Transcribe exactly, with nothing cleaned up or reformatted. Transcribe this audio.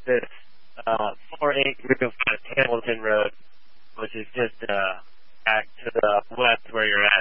this uh, four eight groove on Hamilton Road, which is just uh, back to the west where you're